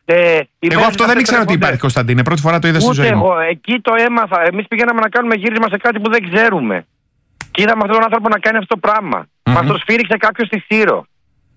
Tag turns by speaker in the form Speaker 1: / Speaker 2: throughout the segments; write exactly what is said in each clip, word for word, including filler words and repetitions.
Speaker 1: Ε,
Speaker 2: εγώ αυτό δεν ήξερα ότι υπάρχει, Κωνσταντίνε. Πρώτη φορά το είδα στη ζωή μου.
Speaker 1: Εγώ, εκεί το έμαθα. Εμείς πηγαίναμε να κάνουμε γύρισμα σε κάτι που δεν ξέρουμε. Και είδαμε αυτόν τον άνθρωπο να κάνει αυτό το πράγμα. Mm-hmm. Μας το σφύριξε κάποιος στη Σύρο.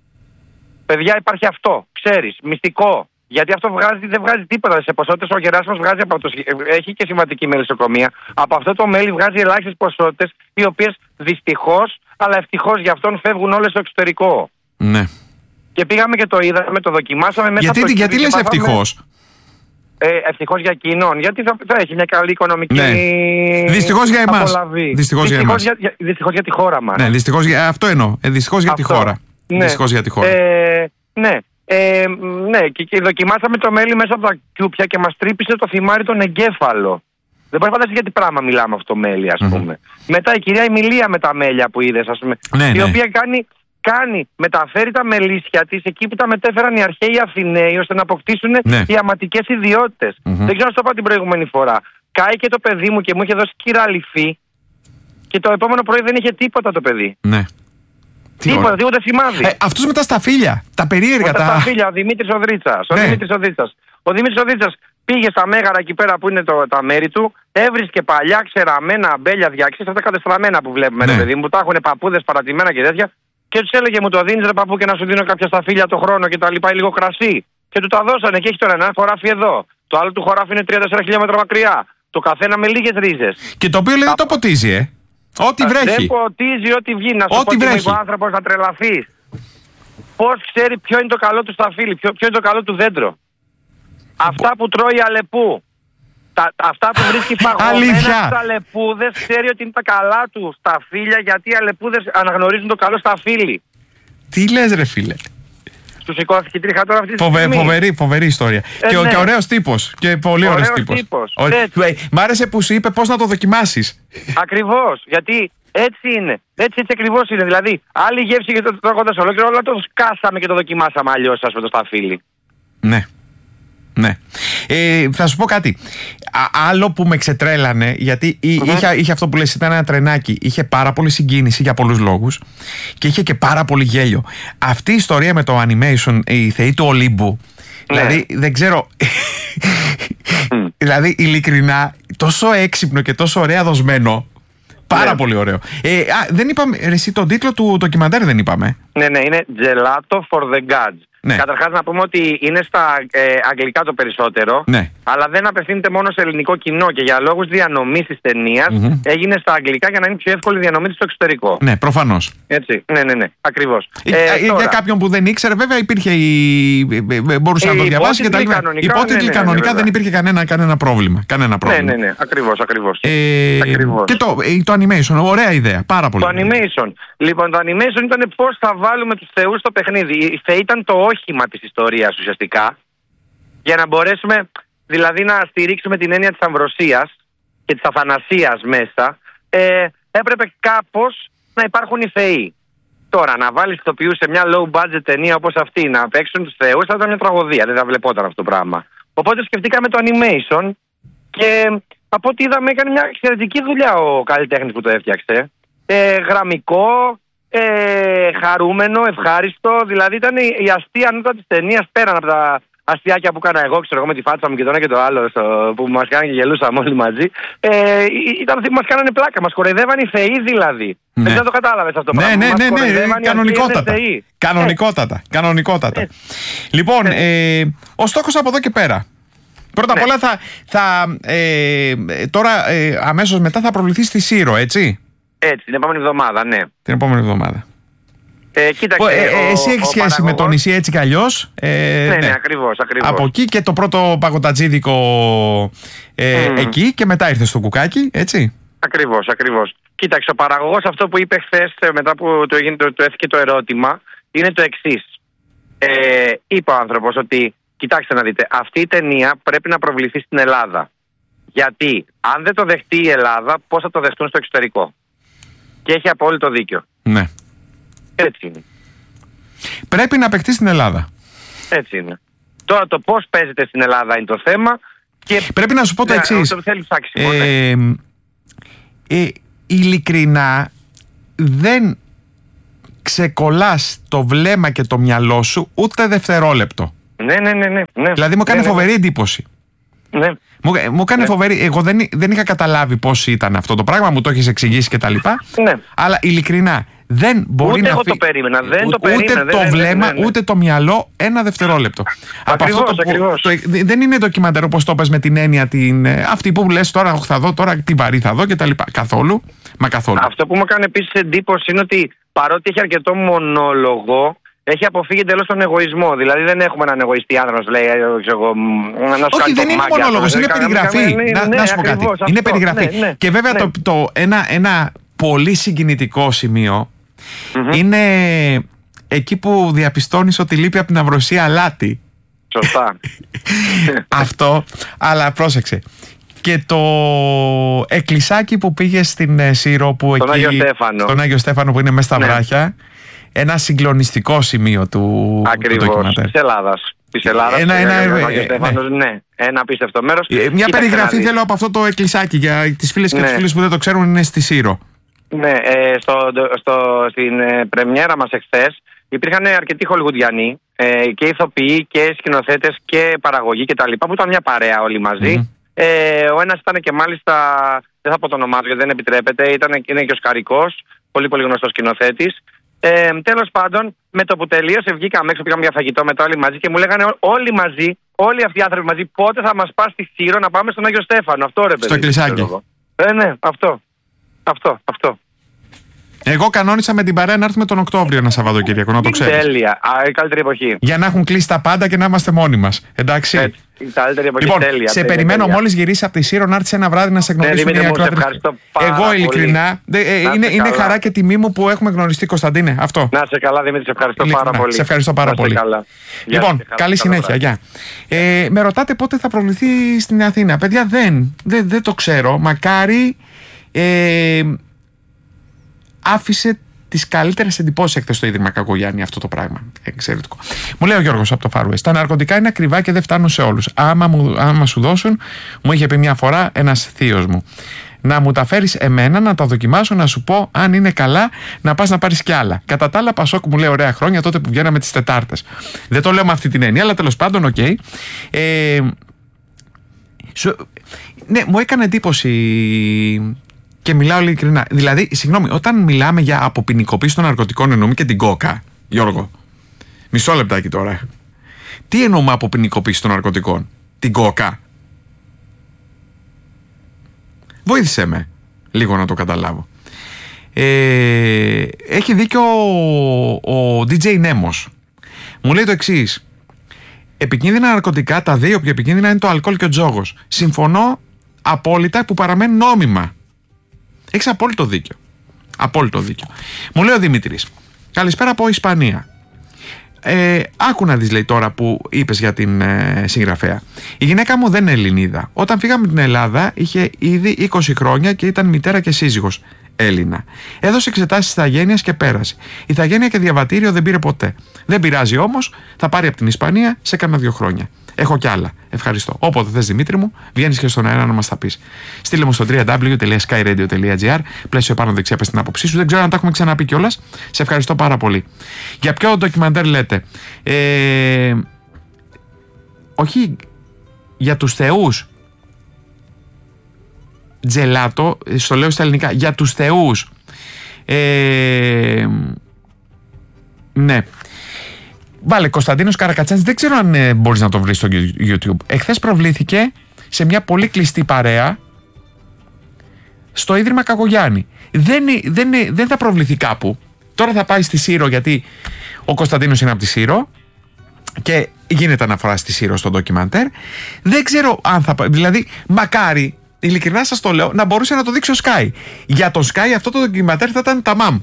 Speaker 1: Παιδιά, υπάρχει αυτό. Ξέρεις, μυστικό. Γιατί αυτό βγάζει, δεν βγάζει τίποτα σε ποσότητες. Ο Γεράσιμος βγάζει από το, έχει και συμβατική μελισσοκομεία. Από αυτό το μέλι βγάζει ελάχιστες ποσότητες, οι οποίες δυστυχώς, αλλά ευτυχώς για αυτόν φεύγουν όλες στο εξωτερικό.
Speaker 2: Ναι.
Speaker 1: Και πήγαμε και το είδαμε, το δοκιμάσαμε μέσα.
Speaker 2: Γιατί, γιατί λες ευτυχώς?
Speaker 1: Ε, ευτυχώς για εκείνον, γιατί θα, θα έχει μια καλή οικονομική.
Speaker 2: Ναι. Δυστυχώς για εμάς. Δυστυχώς, δυστυχώς για εμάς.
Speaker 1: Για, για, δυστυχώς για τη χώρα μας.
Speaker 2: Ναι, δυστυχώς για αυτό εννοώ. Ε, δυστυχώς για
Speaker 1: αυτό.
Speaker 2: τη χώρα.
Speaker 1: Ναι.
Speaker 2: Δυστυχώς για τη χώρα.
Speaker 1: Ε, ναι. Ε, ναι, και, και δοκιμάσαμε το μέλι μέσα από τα κιούπια και μας τρύπησε το θυμάρι τον εγκέφαλο. Δεν μπορεί να φανταστείς για τι πράγμα μιλάμε αυτό το μέλι, ας πούμε. Mm-hmm. Μετά η κυρία Εμιλία με τα μέλια που είδες, ας πούμε.
Speaker 2: Ναι,
Speaker 1: η
Speaker 2: ναι.
Speaker 1: οποία κάνει, κάνει, μεταφέρει τα μελίσια της εκεί που τα μετέφεραν οι αρχαίοι Αθηναίοι, ώστε να αποκτήσουν
Speaker 2: ναι.
Speaker 1: οι αματικές ιδιότητες. Mm-hmm. Δεν ξέρω να το είπα την προηγούμενη φορά. Κάει και το παιδί μου και μου είχε δώσει κυραλυφή και το επόμενο πρωί δεν είχε τίποτα το παιδί.
Speaker 2: Ναι.
Speaker 1: Τίποτα, τίποτα σημάδι.
Speaker 2: Ε, αυτούς με τα σταφύλια, τα περίεργα.
Speaker 1: Με
Speaker 2: τα
Speaker 1: σταφύλια, ο Δημήτρης ο Δρίτσας. Ο
Speaker 2: ναι.
Speaker 1: Δημήτρης ο Δρίτσας. Ο Δημήτρης ο Δρίτσας πήγε στα Μέγαρα εκεί πέρα που είναι το, τα μέρη του, έβρισκε παλιά ξεραμένα αμπέλια διακρίσεις, αυτά κατεστραμμένα που βλέπουμε, ναι. ρε παιδί μου, που τα έχουν παππούδες παρατημένα και τέτοια, και τους έλεγε μου το δίνεις ρε παππού και να σου δίνω κάποια σταφύλια το χρόνο και τα λοιπά, λίγο κρασί. Και του τα δώσανε και έχει τώρα ένα χωράφι εδώ. Το άλλο του χωράφι είναι τρία τέσσερα χιλιόμετρα μακριά. Το καθένα με λίγες ρίζες.
Speaker 2: Και το οποίο λέει δεν το ποτίζει, ε. Ό,τι βρέχει.
Speaker 1: Δεν ποτίζει ό,τι βγει. Να σου
Speaker 2: ό,τι
Speaker 1: πω
Speaker 2: βρέχει.
Speaker 1: Ο άνθρωπος να τρελαθείς. Πώς ξέρει ποιο είναι το καλό του σταφύλι, ποιο, ποιο είναι το καλό του δέντρο. Αυτά που τρώει η αλεπού. Τα, αυτά που βρίσκει παγωμένα στις αλεπούδες, ξέρει ότι είναι τα καλά του σταφύλια, γιατί οι αλεπούδες αναγνωρίζουν το καλό σταφύλι.
Speaker 2: Τι λες ρε φίλε.
Speaker 1: Του σηκώθηκε τρίχα τώρα αυτή τη
Speaker 2: Φοβε,
Speaker 1: στιγμή.
Speaker 2: Φοβερή, φοβερή ιστορία. Ε, και, ναι. και ωραίος τύπος. Και πολύ ωραίος τύπος. τύπος. Ο... Μ' άρεσε που σου είπε πώς να το δοκιμάσεις.
Speaker 1: Ακριβώς. Γιατί έτσι είναι. Έτσι, έτσι ακριβώς είναι. Δηλαδή, άλλη γεύση και το τρώγοντας ολόκληρο, όλα το σκάσαμε και το δοκιμάσαμε αλλιώς, ας πούμε, το σταφύλι.
Speaker 2: Ναι. Ναι. Ε, θα σου πω κάτι. Α, άλλο που με ξετρέλανε, γιατί mm-hmm. είχε, είχε αυτό που λες, ήταν ένα τρενάκι. Είχε πάρα πολύ συγκίνηση για πολλούς λόγους και είχε και πάρα πολύ γέλιο. Αυτή η ιστορία με το animation, η θεή του Ολύμπου, mm. δηλαδή δεν ξέρω. mm. Δηλαδή, ειλικρινά, τόσο έξυπνο και τόσο ωραία δοσμένο. Πάρα yeah. πολύ ωραίο. Ε, α, δεν είπαμε, εσύ τον τίτλο του ντοκιμαντέρ δεν είπαμε.
Speaker 1: Ναι, ναι, είναι Gelato for the Gods. Ναι. Καταρχάς να πούμε ότι είναι στα ε, αγγλικά το περισσότερο,
Speaker 2: ναι.
Speaker 1: αλλά δεν απευθύνεται μόνο σε ελληνικό κοινό και για λόγους διανομής της ταινίας mm-hmm. έγινε στα αγγλικά για να είναι πιο εύκολη διανομή της στο εξωτερικό.
Speaker 2: Ναι, προφανώς.
Speaker 1: Έτσι, ναι, ναι, ναι, ακριβώς.
Speaker 2: Ε, ε, για τώρα, κάποιον που δεν ήξερε, βέβαια υπήρχε η... μπορούσε ε, να το διαβάσει και τα λοιπά. Υπότιτλοι ναι, ναι, κανονικά ναι, δεν υπήρχε κανένα, κανένα πρόβλημα. Κανένα πρόβλημα.
Speaker 1: Ναι, ναι, ναι, ακριβώς, ακριβώς.
Speaker 2: Ε, ακριβώς. Και το, το animation, ωραία ιδέα, πάρα πολύ.
Speaker 1: Το animation. Λοιπόν, το animation ήταν πώς θα βάλουμε τους θεούς στο παιχνίδι. Η θεή ήταν το όχημα της ιστορίας ουσιαστικά, για να μπορέσουμε δηλαδή να στηρίξουμε την έννοια της αμβροσίας και της αθανασίας μέσα. Ε, έπρεπε κάπως να υπάρχουν οι θεοί. Τώρα, να βάλεις ηθοποιούς σε μια low budget ταινία όπως αυτή, να παίξουν τους θεούς, θα ήταν μια τραγωδία, δεν θα βλεπόταν αυτό το πράγμα. Οπότε σκεφτήκαμε το animation και από ό,τι είδαμε έκανε μια εξαιρετική δουλειά ο καλλιτέχνης που το έφτιαξε. Ε, γραμμικό, ε, χαρούμενο, ευχάριστο. Δηλαδή ήταν η, η αστεία νότα της ταινίας πέραν από τα αστιάκια που έκανα εγώ, ξέρω εγώ, με τη φάτσα μου και το ένα και το άλλο, στο, που μας κάνανε και γελούσαμε όλοι μαζί. Ε, ήταν αυτοί που μας κάνανε πλάκα, μας κοροϊδεύαν οι θεοί δηλαδή. Ναι. Δεν το κατάλαβες αυτό το
Speaker 2: ναι,
Speaker 1: πράγμα.
Speaker 2: Ναι, ναι, ναι, ναι, κανονικότατα. Κανονικότατα, ε. κανονικότατα. Ε. Λοιπόν, ε, ο στόχος από εδώ και πέρα. Πρώτα ναι. απ' όλα θα, θα ε, τώρα ε, αμέσως μετά θα προβληθεί στη Σύρο, έτσι.
Speaker 1: Έτσι, την επόμενη εβδομάδα, ναι.
Speaker 2: Την επόμενη εβδομάδα.
Speaker 1: Ε, κοίταξε,
Speaker 2: ε, ε, εσύ έχεις σχέση παραγωγός... με το νησί έτσι κι αλλιώς. Ε,
Speaker 1: ναι, ναι, ακριβώς, ακριβώς.
Speaker 2: Από εκεί και το πρώτο παγωτατζίδικο ε, mm. εκεί και μετά ήρθε στο κουκάκι, έτσι.
Speaker 1: Ακριβώς, ακριβώς. Κοίταξε, ο παραγωγός αυτό που είπε χθες μετά που του το, το, το έφυγε το ερώτημα είναι το εξής. Ε, είπε ο άνθρωπος ότι, κοιτάξτε να δείτε, αυτή η ταινία πρέπει να προβληθεί στην Ελλάδα. Γιατί αν δεν το δεχτεί η Ελλάδα, πώς θα το δεχτούν στο εξωτερικό. Και έχει απόλυτο δίκιο.
Speaker 2: Ναι.
Speaker 1: Έτσι είναι.
Speaker 2: Πρέπει να παιχτεί στην Ελλάδα.
Speaker 1: Έτσι είναι. Τώρα το πώς παίζεται στην Ελλάδα είναι το θέμα. Και
Speaker 2: πρέπει να σου πω το
Speaker 1: ναι,
Speaker 2: εξής.
Speaker 1: Το θέλει ψάξιμο,
Speaker 2: ε,
Speaker 1: ναι.
Speaker 2: ε, ειλικρινά δεν ξεκολλάς το βλέμμα και το μυαλό σου ούτε δευτερόλεπτο.
Speaker 1: Ναι, ναι, ναι, ναι, ναι.
Speaker 2: Δηλαδή μου έκανε
Speaker 1: ναι, ναι,
Speaker 2: φοβερή
Speaker 1: ναι.
Speaker 2: εντύπωση.
Speaker 1: Ναι.
Speaker 2: Μου, μου έκανε
Speaker 1: ναι.
Speaker 2: φοβερή. Εγώ δεν, δεν είχα καταλάβει πώς ήταν αυτό το πράγμα, μου το έχεις εξηγήσει κτλ.
Speaker 1: Ναι.
Speaker 2: Αλλά ειλικρινά δεν μπορεί
Speaker 1: ούτε
Speaker 2: να
Speaker 1: εγώ
Speaker 2: φύ...
Speaker 1: το περίμενα. Δεν
Speaker 2: ούτε
Speaker 1: το περίμενα.
Speaker 2: το
Speaker 1: δεν,
Speaker 2: βλέμμα,
Speaker 1: ναι, ναι, ναι.
Speaker 2: ούτε το μυαλό ένα δευτερόλεπτο.
Speaker 1: Ακριβώς,
Speaker 2: Από αυτό το,
Speaker 1: ακριβώς.
Speaker 2: το, δεν είναι ντοκιμαντέρ όπως το πες με την έννοια την, αυτή που λες τώρα, θα δω τώρα τι βαρύ θα δω κτλ. Καθόλου. Μα καθόλου.
Speaker 1: Αυτό που μου έκανε επίσης εντύπωση είναι ότι παρότι έχει αρκετό μονόλογο, έχει αποφύγει εντελώς τον εγωισμό. Δηλαδή δεν έχουμε έναν εγωιστή άνθρωπο, λέει, εγώ, να σου
Speaker 2: όχι, δεν είναι μονόλογος, είναι περιγραφή. Να,
Speaker 1: ναι,
Speaker 2: να σου πω κάτι.
Speaker 1: ακριβώς,
Speaker 2: είναι
Speaker 1: αυτό,
Speaker 2: περιγραφή.
Speaker 1: Ναι, ναι,
Speaker 2: και βέβαια
Speaker 1: ναι.
Speaker 2: το, το, ένα, ένα πολύ συγκινητικό σημείο
Speaker 1: Mm-hmm.
Speaker 2: είναι εκεί που διαπιστώνεις ότι λείπει από την αυροσία αλάτι.
Speaker 1: Σωστά.
Speaker 2: Αυτό, αλλά πρόσεξε. Και το εκκλησάκι που πήγε στην ε, Σύρο που
Speaker 1: Στον
Speaker 2: εκεί,
Speaker 1: Άγιο Στέφανο.
Speaker 2: στον Άγιο Στέφανο που είναι μέσα στα
Speaker 1: Ναι.
Speaker 2: βράχια, ένα συγκλονιστικό σημείο του, του
Speaker 1: Ακριβώς.
Speaker 2: ντοκιμαντέρ.
Speaker 1: Της Ελλάδας. Της Ελλάδας.
Speaker 2: Ένα- ένα-
Speaker 1: ο
Speaker 2: ε,
Speaker 1: Άγιος
Speaker 2: ε,
Speaker 1: Στέφανος, ναι. Ένα απίστευτο μέρος.
Speaker 2: Ε, Μια
Speaker 1: Κοίταξε
Speaker 2: περιγραφή
Speaker 1: να δεις.
Speaker 2: θέλω από αυτό το εκκλησάκι για τις φίλες και
Speaker 1: Ναι.
Speaker 2: τους φίλους που δεν το ξέρουν, είναι στη Σύρο.
Speaker 1: Ναι, ε, στο, στο, στην ε, πρεμιέρα μας εχθές υπήρχαν αρκετοί χολιγουδιανοί ε, και ηθοποιοί και σκηνοθέτες και παραγωγοί και τα λοιπά, που ήταν μια παρέα όλοι μαζί.
Speaker 2: Mm-hmm.
Speaker 1: Ε, ο ένας ήταν και μάλιστα, δεν θα πω το όνομά του γιατί δεν επιτρέπεται, ήταν, είναι και ο Σκαρικός, πολύ πολύ γνωστός σκηνοθέτης. Ε, τέλος πάντων, με το που τελείωσε βγήκαμε έξω, πήγαμε για φαγητό μετά όλοι μαζί και μου λέγανε ό- όλοι μαζί, όλοι αυτοί οι άνθρωποι μαζί, πότε θα μας πας στη Σύρο να πάμε στον Άγιο Στέφανο. Αυτό ρε παιδί.
Speaker 2: Στο εκκλησάκι.
Speaker 1: ξέρω εγώ. Ε, ναι, αυτό. Αυτό, αυτό.
Speaker 2: Εγώ κανόνισα με την παρέα να έρθουμε τον Οκτώβριο ένα Σαββατοκύριακο, να το ξέρεις.
Speaker 1: Τέλεια. Α, η καλύτερη εποχή.
Speaker 2: Για να έχουν κλείσει τα πάντα και να είμαστε μόνοι μας. Εντάξει.
Speaker 1: Έτσι, η καλύτερη εποχή.
Speaker 2: Λοιπόν,
Speaker 1: τέλεια,
Speaker 2: σε
Speaker 1: τέλεια,
Speaker 2: περιμένω
Speaker 1: τέλεια.
Speaker 2: μόλις γυρίσει από τη Σύρο να έρθεις ένα βράδυ να σε γνωρίσουν
Speaker 1: Δημήτρη
Speaker 2: οι
Speaker 1: μου, σε
Speaker 2: ακροατές.
Speaker 1: ευχαριστώ πάρα
Speaker 2: Εγώ
Speaker 1: πολύ.
Speaker 2: ειλικρινά. δε- ε,
Speaker 1: Να
Speaker 2: είναι,
Speaker 1: είστε
Speaker 2: είναι
Speaker 1: καλά.
Speaker 2: χαρά και τιμή μου που έχουμε γνωριστεί, Κωνσταντίνε. Αυτό.
Speaker 1: Να σε καλά, Δημήτρη, σε ευχαριστώ
Speaker 2: Ειλικρινά,
Speaker 1: πάρα πολύ.
Speaker 2: σε ευχαριστώ πάρα
Speaker 1: Να είστε
Speaker 2: πολύ.
Speaker 1: καλά. Γεια
Speaker 2: Λοιπόν,
Speaker 1: σας, καλά,
Speaker 2: καλή
Speaker 1: καλά
Speaker 2: συνέχεια.
Speaker 1: βράδυ.
Speaker 2: Γεια. Ε, με ρωτάτε πότε θα προβληθεί στην Αθήνα. Παιδιά, δεν, δεν, δεν το ξέρω. Μακάρι ε, άφησε τις καλύτερες εντυπώσεις έκθεση στο Ίδρυμα Κακογιάννη αυτό το πράγμα. Εξαιρετικό. Μου λέει ο Γιώργος από το Far West: τα ναρκωτικά είναι ακριβά και δεν φτάνουν σε όλους. Άμα, μου, άμα σου δώσουν, μου είχε πει μια φορά ένας θείος μου, να μου τα φέρεις εμένα, να τα δοκιμάσω, να σου πω αν είναι καλά, να πας να πάρεις κι άλλα. Κατά τα άλλα, Πασόκ μου λέει ωραία χρόνια τότε που βγαίναμε τις Τετάρτες. Δεν το λέω με αυτή την έννοια, αλλά τέλος πάντων, οκ. Okay. Ε, σου, ναι, μου έκανε εντύπωση. Και μιλάω ειλικρινά. Δηλαδή, συγγνώμη, όταν μιλάμε για αποποινικοποίηση των ναρκωτικών, εννοούμε και την κόκα, Γιώργο. Μισό λεπτάκι τώρα. Τι εννοούμε αποποινικοποίηση των ναρκωτικών? Την κόκα. Βοήθησε με λίγο να το καταλάβω. Ε, έχει δίκιο ο, ο ντι τζέι Νέμος. Μου λέει το εξής: επικίνδυνα ναρκωτικά, τα δύο πιο επικίνδυνα είναι το αλκοόλ και ο τζόγος. Συμφωνώ απόλυτα που παραμένουν νόμιμα. Έχεις απόλυτο δίκιο. Απόλυτο δίκιο. Μου λέει ο Δημήτρης: καλησπέρα από Ισπανία. Ε, άκου να δεις, λέει, τώρα που είπες για την ε, συγγραφέα. Η γυναίκα μου δεν είναι Ελληνίδα. Όταν φύγαμε την Ελλάδα είχε ήδη είκοσι χρόνια και ήταν μητέρα και σύζυγος Έλληνα. Έδωσε εξετάσεις ηθαγένειας και πέρασε. Ηθαγένεια και διαβατήριο δεν πήρε ποτέ. Δεν πειράζει όμως, θα πάρει από την Ισπανία σε κάνα δύο χρόνια. Έχω κι άλλα. Ευχαριστώ. Όποτε θες, Δημήτρη μου, βγαίνεις και στον αέρα να μας τα πεις. Στείλε μου στο double-u double-u double-u τελεία sky radio τελεία gr, πλαίσιο επάνω δεξιά, πες την άποψή σου. Δεν ξέρω αν τα έχουμε ξαναπεί κιόλας. Σε ευχαριστώ πάρα πολύ. Για ποιο ντοκιμαντέρ λέτε? Ε, όχι για τους θεούς. Τζελάτο, στο λέω στα ελληνικά. Για τους θεούς. Ε, ναι. Βάλε Κωνσταντίνος Καρακατσάνης, δεν ξέρω αν ε, μπορείς να το βρεις στο YouTube. Εχθές προβλήθηκε σε μια πολύ κλειστή παρέα στο Ίδρυμα Κακογιάννη. Δεν, δεν, δεν θα προβληθεί κάπου. Τώρα θα πάει στη Σύρο, γιατί ο Κωνσταντίνος είναι από τη Σύρο και γίνεται αναφορά στη Σύρο στο ντοκιμαντέρ. Δεν ξέρω αν θα πάει. Δηλαδή, μακάρι, ειλικρινά σας το λέω, να μπορούσε να το δείξει ο Sky. Για το Sky αυτό το ντοκιμαντέρ θα ήταν ταμάμ.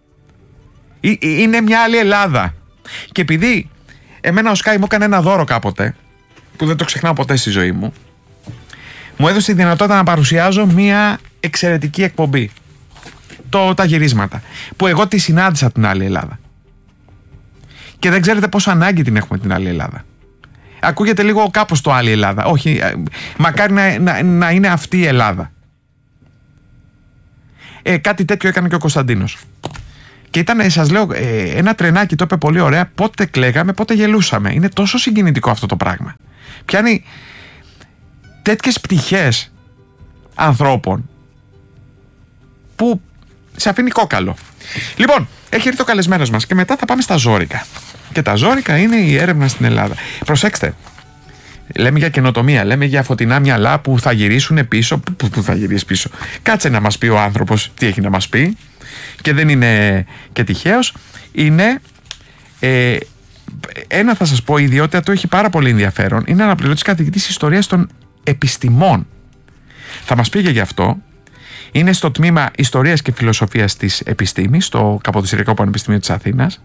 Speaker 2: Είναι μια άλλη Ελλάδα. Και επειδή εμένα ο Sky μου έκανε ένα δώρο κάποτε, που δεν το ξεχνάω ποτέ στη ζωή μου, μου έδωσε τη δυνατότητα να παρουσιάζω μια εξαιρετική εκπομπή. Το, τα γυρίσματα. Που εγώ τη συνάντησα την άλλη Ελλάδα. Και δεν ξέρετε πόσο ανάγκη την έχουμε την άλλη Ελλάδα. Ακούγεται λίγο κάπως το άλλη Ελλάδα. Όχι, μακάρι να, να, να είναι αυτή η Ελλάδα. Ε, κάτι τέτοιο έκανε και ο Κωνσταντίνος. Και ήταν, σας λέω, ένα τρενάκι, το είπε πολύ ωραία. Πότε κλαίγαμε, πότε γελούσαμε. Είναι τόσο συγκινητικό αυτό το πράγμα. Πιάνει τέτοιες πτυχές ανθρώπων που σε αφήνει κόκαλο. Λοιπόν, έχει έρθει ο καλεσμένος μας και μετά θα πάμε στα ζόρικα. Και τα ζόρικα είναι η έρευνα στην Ελλάδα. Προσέξτε, λέμε για καινοτομία, λέμε για φωτεινά μυαλά που θα γυρίσουν πίσω. Πού, πού θα γυρίσει πίσω? Κάτσε να μας πει ο άνθρωπος τι έχει να μας πει. Και δεν είναι και τυχαίος. Είναι ε, ένα, θα σας πω, η ιδιότητα του έχει πάρα πολύ ενδιαφέρον. Είναι αναπληρωτής καθηγητής ιστορίας των επιστημών. Θα μας πήγε γι' αυτό. Είναι στο τμήμα Ιστορίας και Φιλοσοφίας της Επιστήμης, στο Καποδιστριακό Πανεπιστήμιο της Αθήνας.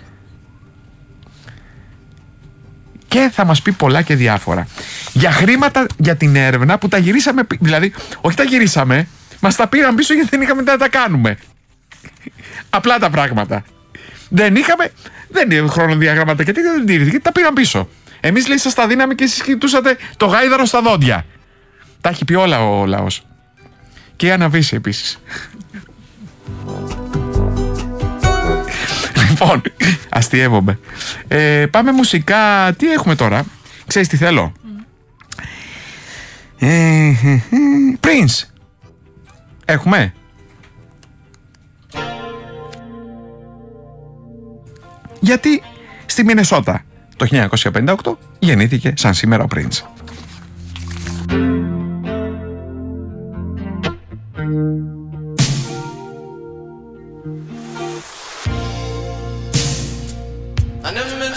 Speaker 2: Και θα μας πει πολλά και διάφορα. Για χρήματα για την έρευνα που τα γυρίσαμε. Δηλαδή, όχι τα γυρίσαμε, μας τα πήραν πίσω γιατί δεν είχαμε να τα κάνουμε. Απλά τα πράγματα. Δεν είχαμε, δεν είναι χρονοδιαγράμματα και τέτοια, δεν τηρήθηκε, τα πήραν πίσω. Εμείς, λέει, σας τα δίναμε και εσείς κοιτούσατε το γάιδαρο στα δόντια. Τα έχει πει όλα ο λαός. Και η Αναβίση επίσης. Λοιπόν, αστειεύομαι. Ε, πάμε μουσικά. Τι έχουμε τώρα? Ξέρεις τι θέλω? Mm. Ε, ε, ε, Prince. Έχουμε. Γιατί στη Μινεσότα το χίλια εννιακόσια πενήντα οκτώ γεννήθηκε σαν σήμερα ο Prince.